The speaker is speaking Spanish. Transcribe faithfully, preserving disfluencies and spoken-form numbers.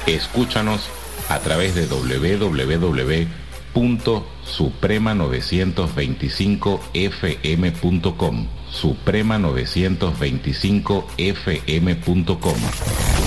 Escúchanos a través de doble u doble u doble u punto suprema novecientos veinticinco f m punto com, suprema novecientos veinticinco f m punto com.